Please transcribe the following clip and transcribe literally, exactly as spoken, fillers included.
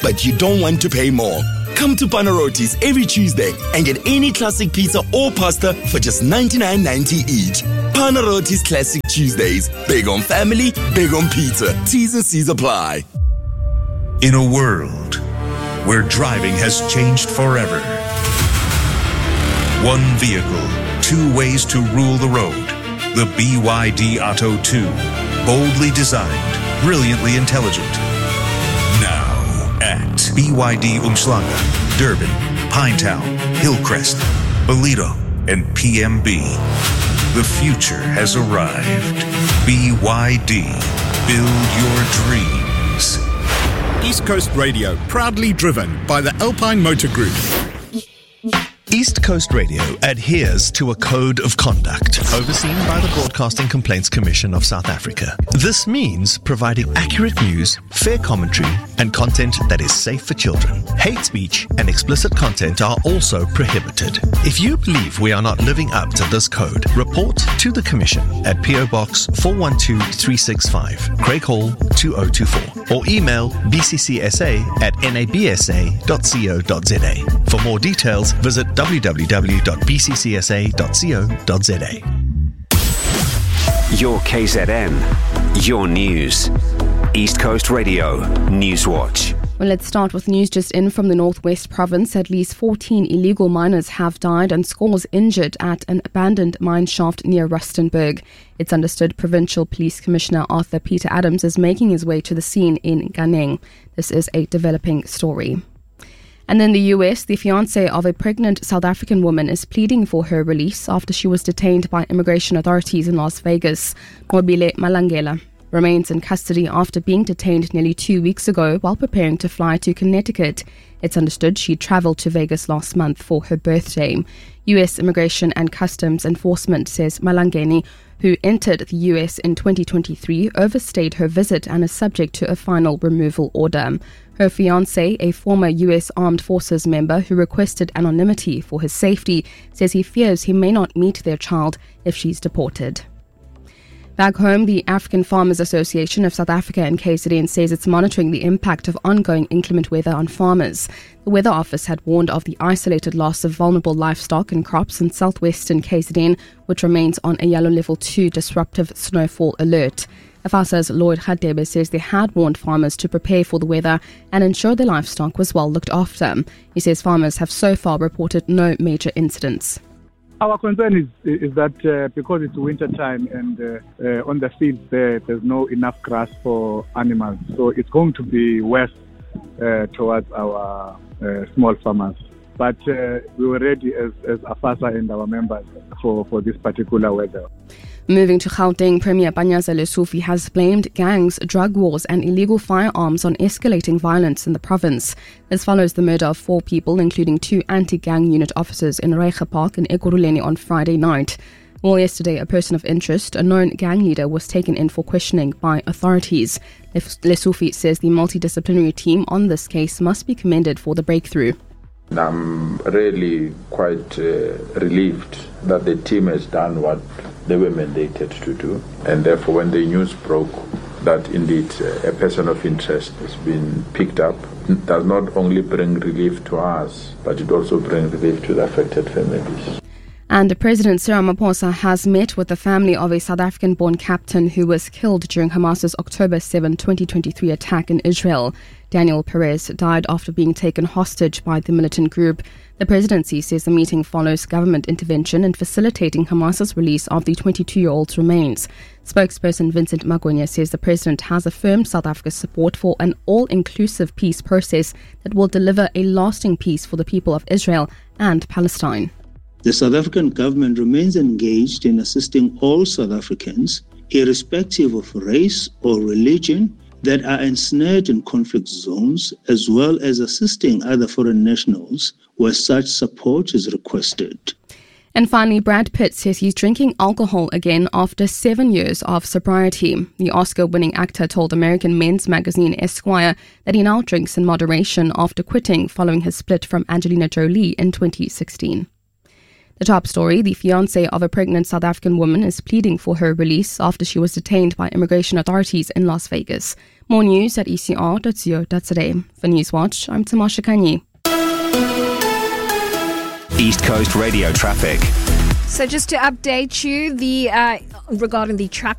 but you don't want to pay more. Come to Panarottis every Tuesday and get any classic pizza or pasta for just ninety-nine ninety each. Panarottis Classic Tuesdays. Big on family, big on pizza. T's and C's apply. In a world where driving has changed forever, one vehicle, two ways to rule the road. The B Y D Atto two. Boldly designed, brilliantly intelligent. Now at B Y D Umhlanga, Durban, Pinetown, Hillcrest, Ballito, and P M B. The future has arrived. B Y D. Build your dreams. East Coast Radio, proudly driven by the Alpine Motor Group. East Coast Radio adheres to a code of conduct overseen by the Broadcasting Complaints Commission of South Africa. This means providing accurate news, fair commentary, and content that is safe for children. Hate speech and explicit content are also prohibited. If you believe we are not living up to this code, report to the Commission at P O Box four one two three six five, Craig Hall two oh two four, or email b c c s a at n a b s a dot co dot z a. For more details, visit w w w dot b c c s a dot co dot z a. Your K Z N, your news. East Coast Radio, Newswatch. Well, let's start with news just in from the Northwest Province. At least fourteen illegal miners have died and scores injured at an abandoned mine shaft near Rustenburg. It's understood Provincial Police Commissioner Arthur Peter Adams is making his way to the scene in Ganeng. This is a developing story. And in the U S, the fiancé of a pregnant South African woman is pleading for her release after she was detained by immigration authorities in Las Vegas. Nqobile Malangela remains in custody after being detained nearly two weeks ago while preparing to fly to Connecticut. It's understood she travelled to Vegas last month for her birthday. U S Immigration and Customs Enforcement says Malangeni, who entered the U S in twenty twenty-three, overstayed her visit and is subject to a final removal order. Her fiancé, a former U S Armed Forces member who requested anonymity for his safety, says he fears he may not meet their child if she's deported. Back home, the African Farmers Association of South Africa and K Z N says it's monitoring the impact of ongoing inclement weather on farmers. The Weather Office had warned of the isolated loss of vulnerable livestock and crops in southwestern K Z N, which remains on a yellow level two disruptive snowfall alert. AFASA's Lloyd Hadebe says they had warned farmers to prepare for the weather and ensure their livestock was well looked after. He says farmers have so far reported no major incidents. Our concern is is that uh, because it's winter time and uh, uh, on the fields there, there's no enough grass for animals. So it's going to be worse uh, towards our uh, small farmers. But uh, we were ready as, as AFASA and our members for, for this particular weather. Moving to Gauteng, Premier Panyaza Lesufi has blamed gangs, drug wars and illegal firearms on escalating violence in the province. This follows the murder of four people, including two anti-gang unit officers in Reiche Park in Ekurhuleni on Friday night. Well, yesterday, a person of interest, a known gang leader, was taken in for questioning by authorities. Lesufi says the multidisciplinary team on this case must be commended for the breakthrough. I'm really quite uh, relieved that the team has done what they were mandated to do, and therefore when the news broke that indeed uh, a person of interest has been picked up, it does not only bring relief to us, but it also brings relief to the affected families. And President Cyril Ramaphosa has met with the family of a South African-born captain who was killed during Hamas's October seventh, twenty twenty-three attack in Israel. Daniel Perez died after being taken hostage by the militant group. The presidency says the meeting follows government intervention in facilitating Hamas's release of the twenty-two-year-old's remains. Spokesperson Vincent Magwenya says the president has affirmed South Africa's support for an all-inclusive peace process that will deliver a lasting peace for the people of Israel and Palestine. The South African government remains engaged in assisting all South Africans, irrespective of race or religion, that are ensnared in conflict zones, as well as assisting other foreign nationals where such support is requested. And finally, Brad Pitt says he's drinking alcohol again after seven years of sobriety. The Oscar-winning actor told American men's magazine Esquire that he now drinks in moderation after quitting following his split from Angelina Jolie in twenty sixteen. The top story, the fiancé of a pregnant South African woman is pleading for her release after she was detained by immigration authorities in Las Vegas. More news at e c r dot co dot za. For Newswatch, I'm Tamasha Kanyi. East Coast Radio traffic. So just to update you, the uh, regarding the truck